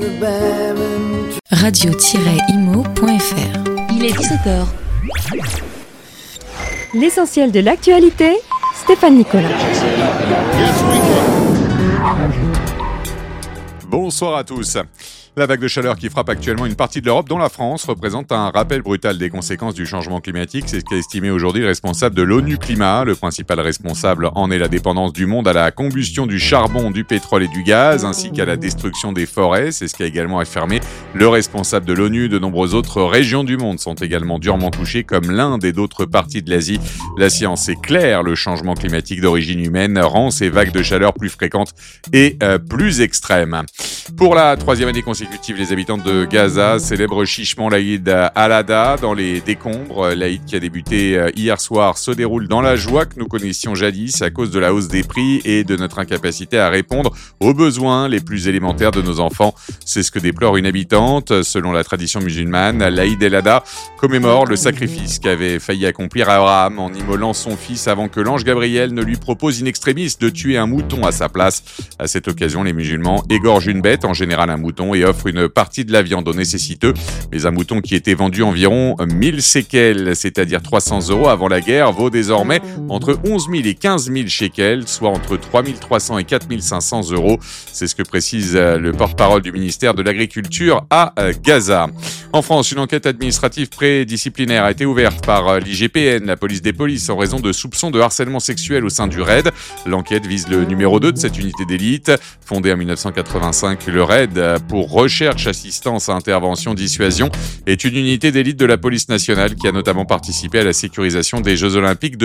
radio-imo.fr. Il est 17h. L'essentiel de l'actualité, Stéphane Nicolas. Bonsoir à tous. La vague de chaleur qui frappe actuellement une partie de l'Europe, dont la France, représente un rappel brutal des conséquences du changement climatique. C'est ce qu'a estimé aujourd'hui le responsable de l'ONU Climat. Le principal responsable en est la dépendance du monde à la combustion du charbon, du pétrole et du gaz, ainsi qu'à la destruction des forêts. C'est ce qu'a également affirmé le responsable de l'ONU. De nombreuses autres régions du monde sont également durement touchées, comme l'Inde et d'autres parties de l'Asie. La science est claire, le changement climatique d'origine humaine rend ces vagues de chaleur plus fréquentes et plus extrêmes. Pour la troisième année consécutive, les habitants de Gaza célèbrent chichement l'Aïd al-Adha dans les décombres. L'Aïd qui a débuté hier soir se déroule dans la joie que nous connaissions jadis à cause de la hausse des prix et de notre incapacité à répondre aux besoins les plus élémentaires de nos enfants. C'est ce que déplore une habitante. Selon la tradition musulmane, l'Aïd al-Adha commémore le sacrifice qu'avait failli accomplir Abraham en immolant son fils avant que l'ange Gabriel ne lui propose in extremis de tuer un mouton à sa place. À cette occasion, les musulmans égorgent une bête, en général un mouton, et offrent une partie de la viande aux nécessiteux. Mais un mouton qui était vendu environ 1000 shekels, c'est-à-dire 300 € avant la guerre, vaut désormais entre 11 000 et 15 000 shekels, soit entre 3 300 et 4 500 €. C'est ce que précise le porte-parole du ministère de l'Agriculture à Gaza. En France, une enquête administrative prédisciplinaire a été ouverte par l'IGPN, la police des polices, en raison de soupçons de harcèlement sexuel au sein du RAID. L'enquête vise le numéro 2 de cette unité d'élite. Fondée en 1985, le RAID, pour recherche, assistance à intervention, dissuasion, est une unité d'élite de la police nationale qui a notamment participé à la sécurisation des Jeux Olympiques de